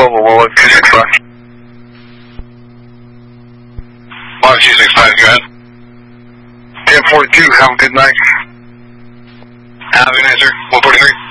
12 Lola 265. Lola 265, go ahead. 1042, have a good night. Have a good night, sir. 143.